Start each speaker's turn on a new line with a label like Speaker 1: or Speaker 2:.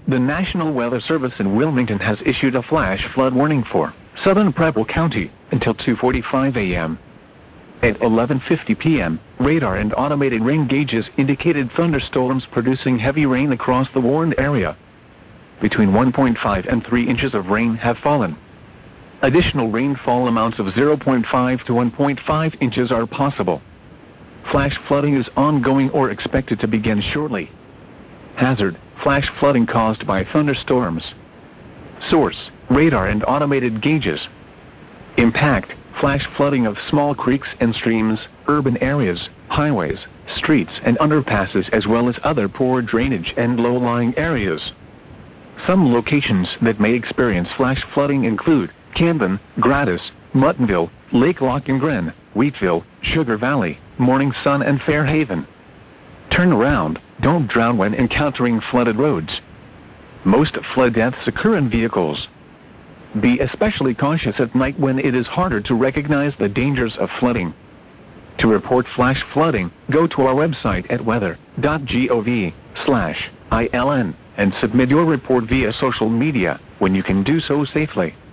Speaker 1: The National Weather Service in Wilmington has issued a flash flood warning for southern Preble County until 2:45 a.m. At 11:50 p.m., radar and automated rain gauges indicated thunderstorms producing heavy rain across the warned area. Between 1.5 and 3 inches of rain have fallen. Additional rainfall amounts of 0.5 to 1.5 inches are possible. Flash flooding is ongoing or expected to begin shortly. Hazard: flash flooding caused by thunderstorms. Source: radar and automated gauges. Impact: flash flooding of small creeks and streams, urban areas, highways, streets and underpasses, as well as other poor drainage and low-lying areas. Some locations that may experience flash flooding include Camden, Gratis, Muttonville, Lake Lochengrin, Wheatville, Sugar Valley, Morning Sun and Fairhaven. Turn around, don't drown when encountering flooded roads. Most flood deaths occur in vehicles. Be especially cautious at night when it is harder to recognize the dangers of flooding. To report flash flooding, go to our website at weather.gov/ILN and submit your report via social media when you can do so safely.